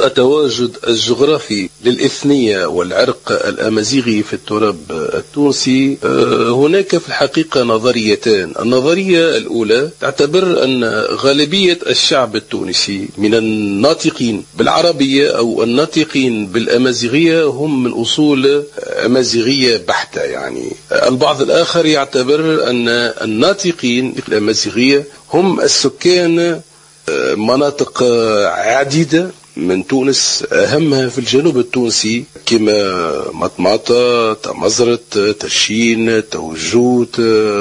التواجد الجغرافي للإثنية والعرق الأمازيغي في التراب التونسي، هناك في الحقيقة نظريتان. النظرية الأولى تعتبر أن غالبية الشعب التونسي من الناطقين بالعربية أو الناطقين بالأمازيغية هم من أصول أمازيغية بحتة. يعني البعض الآخر يعتبر أن الناطقين بالأمازيغية هم السكان مناطق عديدة من تونس، أهمها في الجنوب التونسي كما مطماطة، تمزرت، ترشين، توجوت،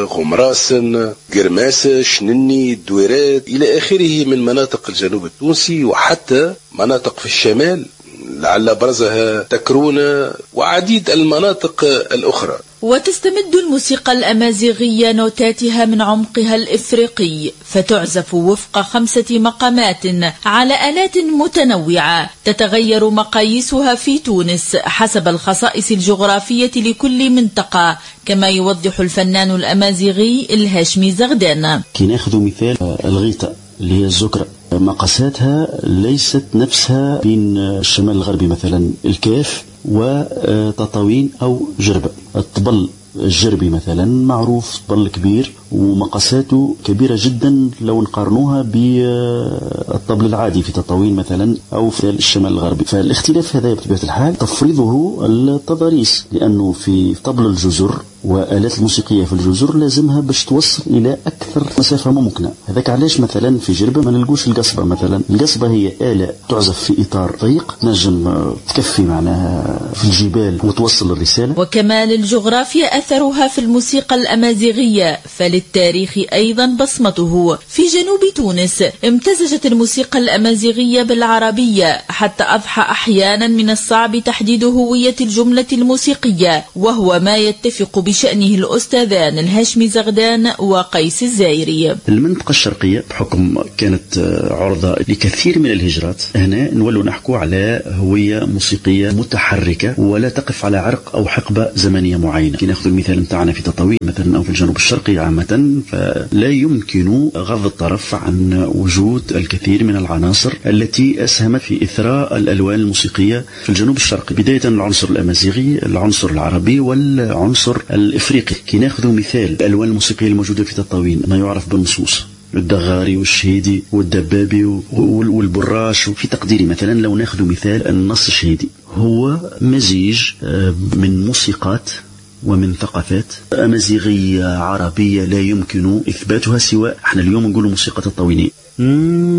غمراسن، قرماسة، شنني، دويرات إلى آخره من مناطق الجنوب التونسي، وحتى مناطق في الشمال لعل برزها تكرونة وعديد المناطق الأخرى. وتستمد الموسيقى الأمازيغية نوتاتها من عمقها الإفريقي، فتعزف وفق 5 مقامات على آلات متنوعة تتغير مقاييسها في تونس حسب الخصائص الجغرافية لكل منطقة، كما يوضح الفنان الأمازيغي الهاشمي زغدان. كي ناخذ مثال الغيطة اللي هي الزكرة، مقاساتها ليست نفسها بين الشمال الغربي مثلا الكاف وتطاوين أو جربة. الطبل الجربي مثلا معروف طبل كبير ومقاساته كبيرة جدا لو نقارنوها بالطبل العادي في تطاوين مثلا أو في الشمال الغربي. فالاختلاف هذا بطبيعة الحال تفرضه التضاريس، لأنه في طبل الجزر وآلات الموسيقية في الجزر لازمها باش توصل إلى أكثر مسافة ممكنة. هذاك علاش مثلا في جربة ما نلقوش القصبة مثلا. القصبة هي آلة تعزف في إطار ضيق نجم تكفي معناها في الجبال وتوصل الرسالة. وكمان الجغرافيا أثرها في الموسيقى الأمازيغية، فللتاريخ أيضا بصمته. في جنوب تونس امتزجت الموسيقى الأمازيغية بالعربية حتى أضحى أحيانا من الصعب تحديد هوية الجملة الموسيقية، وهو ما يتفق بشأنه الأستاذان الهاشمي زغدان وقيس الزايري. المنطقة الشرقية بحكم كانت عرضة لكثير من الهجرات، هنا نولوا نحكوا على هوية موسيقية متحركة ولا تقف على عرق أو حقبة زمنية معينة. كي ناخذ المثال متاعنا في تطاوين مثلا أو في الجنوب الشرقي عامة، فلا يمكن غض الطرف عن وجود الكثير من العناصر التي أسهمت في إثراء الألوان الموسيقية في الجنوب الشرقي، بداية العنصر الأمازيغي، العنصر العربي، والعنصر الإفريقي. كي ناخذ مثال الألوان الموسيقية الموجودة في تطاوين ما يعرف بالنصوص، الدغاري والشهيدي والدبابي والبراش. وفي تقديري مثلا لو ناخذ مثال النص الشهيدي، هو مزيج من موسيقات ومن ثقافات أمازيغية عربية لا يمكن إثباتها سواء احنا اليوم نقول موسيقى تطاوينية.